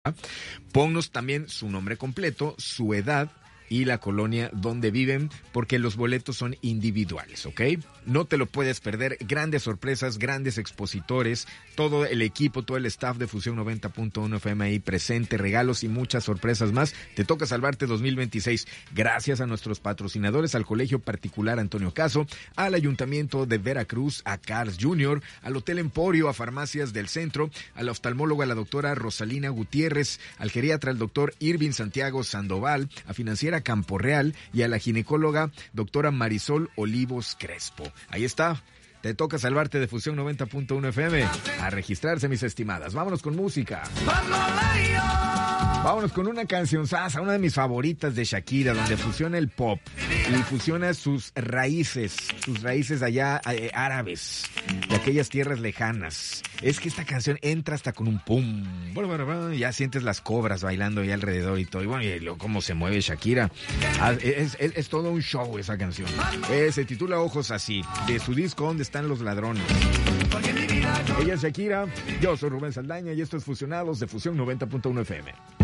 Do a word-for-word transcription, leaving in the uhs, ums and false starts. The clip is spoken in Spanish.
Ponnos también su nombre completo, su edad y la colonia donde viven, porque los boletos son individuales, ¿ok? No te lo puedes perder. Grandes sorpresas, grandes expositores, todo el equipo, todo el staff de Fusión noventa punto uno F M ahí presente, regalos y muchas sorpresas más. Te toca salvarte dos mil veintiséis. Gracias a nuestros patrocinadores, al Colegio Particular Antonio Caso, al Ayuntamiento de Veracruz, a Cars junior, al Hotel Emporio, a Farmacias del Centro, a la oftalmóloga, la doctora Rosalina Gutiérrez, al geriatra, el doctor Irving Santiago Sandoval, a Financiera Campo Real y a la ginecóloga doctora Marisol Olivos Crespo. Ahí está. Te toca salvarte de Fusión noventa punto uno F M. A registrarse, mis estimadas. Vámonos con música. Vámonos con una canción sasa, una de mis favoritas de Shakira, donde fusiona el pop y fusiona sus raíces, sus raíces allá eh, árabes, de aquellas tierras lejanas. Es que esta canción entra hasta con un pum, ya sientes las cobras bailando ahí alrededor y todo. Y bueno, y luego cómo se mueve Shakira. Es, es, es todo un show esa canción. Eh, se titula Ojos Así, de su disco ¿Dónde están los ladrones? Ella es Shakira, yo soy Rubén Saldaña y esto es Fusionados de Fusión noventa punto uno F M.